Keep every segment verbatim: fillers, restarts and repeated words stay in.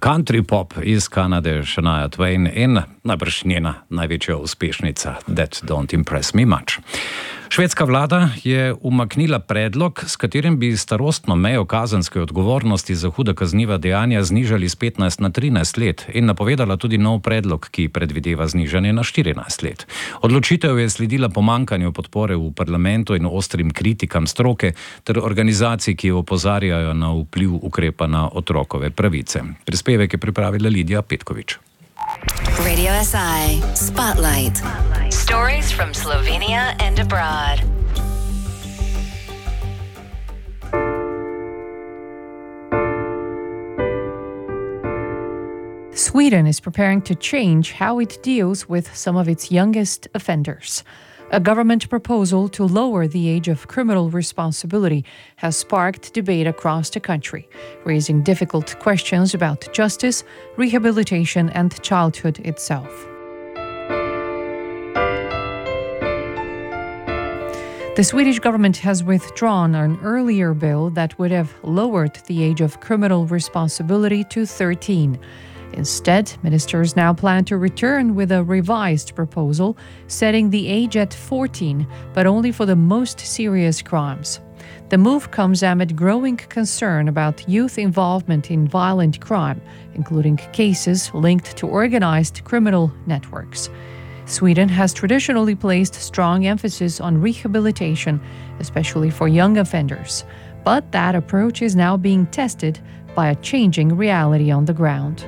Country pop iz Kanade, Shania Twain in najbrž njena največja uspešnica That Don't Impress Me Much. Švedska vlada je umaknila predlog, s katerim bi starostno mejo kazenske odgovornosti za huda kazniva dejanja znižali z petnajst na trinajst let in napovedala tudi nov predlog, ki predvideva znižanje na štirinajst let. Odločitev je sledila pomankanju podpore v parlamentu in ostrim kritikam stroke ter organizacij, ki opozarjajo na vpliv ukrepa na otrokove pravice. Prispevek je pripravila Lidija Petković. Radio S I Spotlight. Stories from Slovenia and abroad. Sweden is preparing to change how it deals with some of its youngest offenders. A government proposal to lower the age of criminal responsibility has sparked debate across the country, raising difficult questions about justice, rehabilitation, and childhood itself. The Swedish government has withdrawn an earlier bill that would have lowered the age of criminal responsibility to thirteen. Instead, ministers now plan to return with a revised proposal setting the age at fourteen, but only for the most serious crimes. The move comes amid growing concern about youth involvement in violent crime, including cases linked to organized criminal networks. Sweden has traditionally placed strong emphasis on rehabilitation, especially for young offenders, but that approach is now being tested by a changing reality on the ground.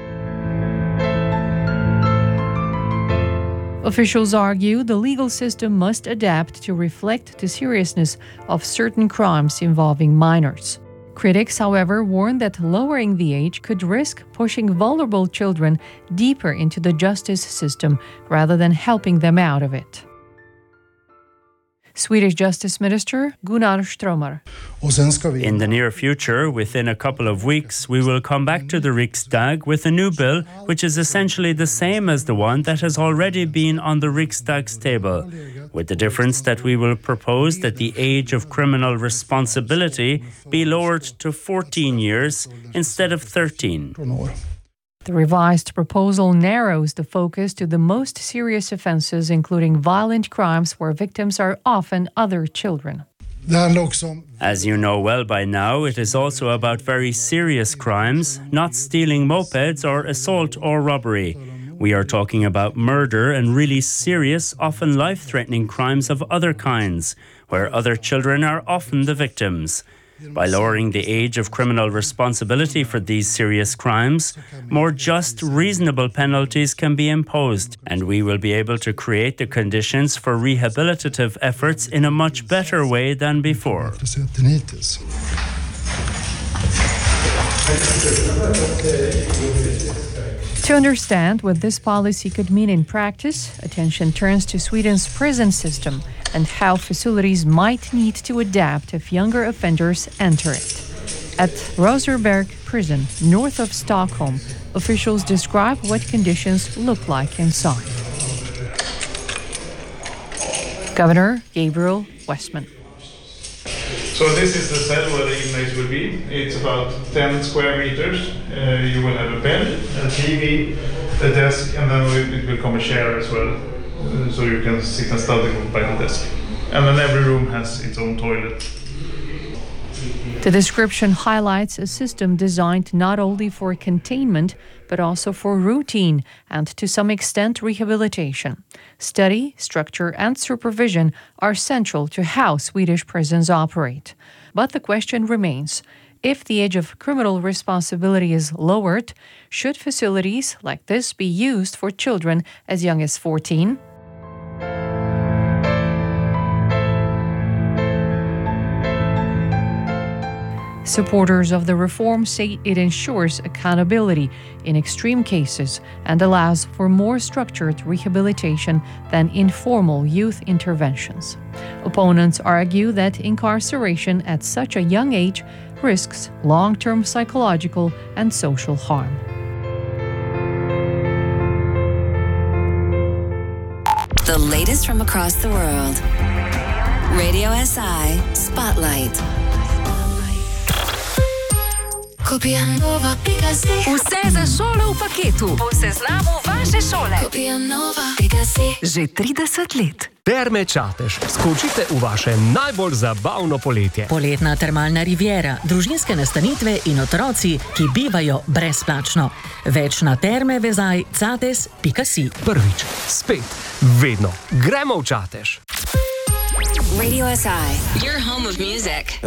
Officials argue the legal system must adapt to reflect the seriousness of certain crimes involving minors. Critics, however, warn that lowering the age could risk pushing vulnerable children deeper into the justice system rather than helping them out of it. Swedish Justice Minister Gunnar Strömmer. In the near future, within a couple of weeks, we will come back to the Riksdag with a new bill which is essentially the same as the one that has already been on the Riksdag's table, with the difference that we will propose that the age of criminal responsibility be lowered to fourteen years instead of thirteen. The revised proposal narrows the focus to the most serious offences, including violent crimes where victims are often other children. As you know well by now, it is also about very serious crimes, not stealing mopeds or assault or robbery. We are talking about murder and really serious, often life-threatening crimes of other kinds, where other children are often the victims. By lowering the age of criminal responsibility for these serious crimes, more just, reasonable penalties can be imposed, and we will be able to create the conditions for rehabilitative efforts in a much better way than before. To understand what this policy could mean in practice, attention turns to Sweden's prison system and how facilities might need to adapt if younger offenders enter it. At Rosersberg Prison, north of Stockholm, officials describe what conditions look like inside. Governor Gabriel Westman. So this is the cell where the inmates will be. It's about ten square meters. Uh, you will have a bed, a T V, a desk, and then it will come a chair as well. Uh, so you can sit and study by the desk. And then every room has its own toilet. The description highlights a system designed not only for containment, but also for routine and, to some extent, rehabilitation. Study, structure, and supervision are central to how Swedish prisons operate. But the question remains, if the age of criminal responsibility is lowered, should facilities like this be used for children as young as fourteen? Supporters of the reform say it ensures accountability in extreme cases and allows for more structured rehabilitation than informal youth interventions. Opponents argue that incarceration at such a young age risks long-term psychological and social harm. The latest from across the world. Radio S I Spotlight. Vse za šolo v paketu. Po seznamu vaše šole. Že trideset let. Terme Čatež. Skočite v vaše najbolj zabavno poletje. Poletna termalna riviera, družinske nastanitve in otroci, ki bivajo brezplačno. Več na terme vezaj cates pika si. Prvič, spet, vedno. Gremo v Čatež. Radio S I, your home of music.